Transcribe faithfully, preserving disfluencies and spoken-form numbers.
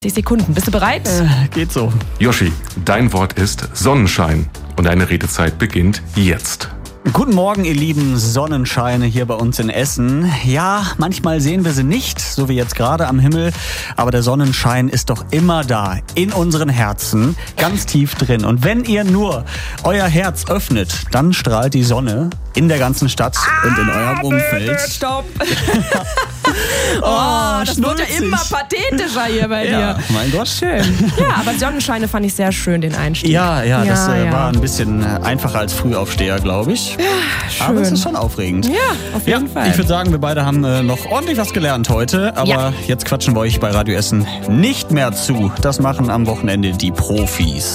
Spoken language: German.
Sekunden. Bist du bereit? Äh, geht so. Yoshi, dein Wort ist Sonnenschein und deine Redezeit beginnt jetzt. Guten Morgen, ihr lieben Sonnenscheine hier bei uns in Essen. Ja, manchmal sehen wir sie nicht, so wie jetzt gerade am Himmel, aber der Sonnenschein ist doch immer da, in unseren Herzen, ganz tief drin. Und wenn ihr nur euer Herz öffnet, dann strahlt die Sonne in der ganzen Stadt ah, und in eurem Umfeld. Stopp! Oh, das wird ja immer pathetischer hier bei dir. Ja, mein Gott. Schön. Ja, aber Sonnenscheine fand ich sehr schön, den Einstieg. Ja, ja, das ja, äh, ja. war ein bisschen einfacher als Frühaufsteher, glaube ich. Ja, schön. Aber es ist schon aufregend. Ja, auf jeden ja, Fall. Ich würde sagen, wir beide haben äh, noch ordentlich was gelernt heute. Aber ja. jetzt quatschen wir euch bei Radio Essen nicht mehr zu. Das machen am Wochenende die Profis.